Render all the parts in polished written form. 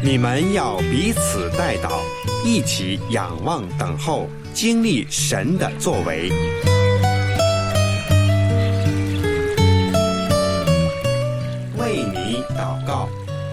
你们要彼此代祷，一起仰望等候，经历神的作为。为你祷告。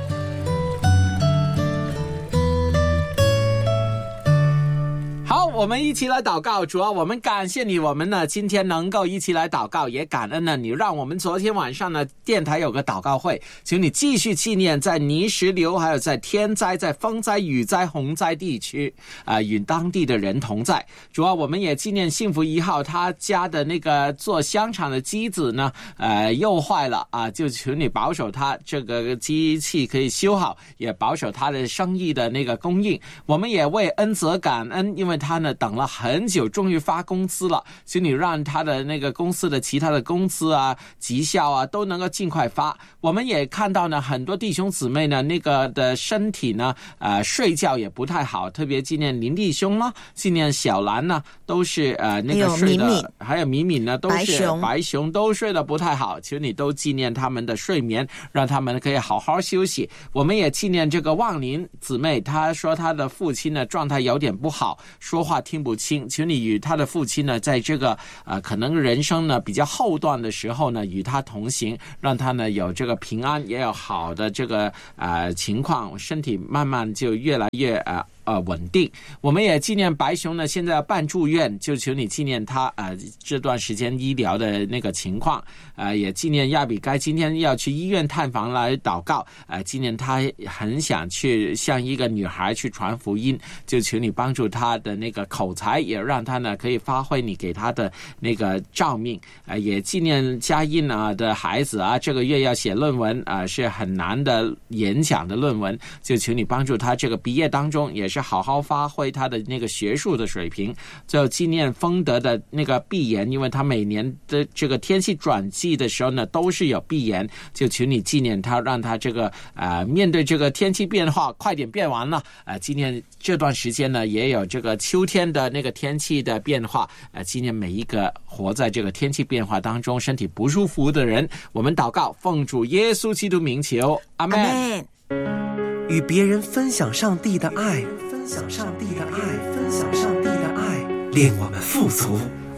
好，我们一起来祷告。主啊，我们感谢你，我们呢今天能够一起来祷告，也感恩呢你让我们昨天晚上呢电台有个祷告会，请你继续纪念在泥石流还有在天灾、在风灾、雨灾、洪灾地区与当地的人同在。主啊，我们也纪念幸福1号他家的那个做香肠的机子呢又坏了啊，就求你保守他这个机器可以修好，也保守他的生意的那个供应。我们也为恩泽感恩，因为他呢等了很久，终于发工资了，所以你让他的那个公司的其他的工资啊、绩效啊都能够尽快发。我们也看到呢，很多弟兄姊妹呢那个的身体呢睡觉也不太好，特别纪念林弟兄呢，纪念小兰呢，都是那个睡的，还有敏敏呢都是白熊都睡得不太好，求你都纪念他们的睡眠，让他们可以好好休息。我们也纪念这个望林姊妹，她说她的父亲呢状态有点不好，说话听不清，求你与他的父亲呢在这个可能人生呢比较后段的时候呢与他同行，让他呢有这个平安，也有好的这个情况，身体慢慢就越来越稳定。我们也纪念白熊呢现在要办住院，就求你纪念他这段时间医疗的那个情况，也纪念亚比该今天要去医院探访来祷告，纪念他很想去向一个女孩去传福音，就求你帮助他的那个口才，也让他呢可以发挥你给他的那个召命。也纪念嘉印的孩子这个月要写论文是很难的演讲的论文，就求你帮助他这个毕业当中也是好好发挥他的那个学术的水平。最后纪念丰德的那个闭眼，因为他每年的这个天气转季的时候呢都是有闭眼，就求你纪念他，让他这个面对这个天气变化快点变完了。纪念这段时间呢也有这个秋天的那个天气的变化，纪念每一个活在这个天气变化当中身体不舒服的人。我们祷告，奉主耶稣基督名求，阿们。 与别人分享上帝的爱，分享上帝的爱，分享上帝的爱，令我们富足。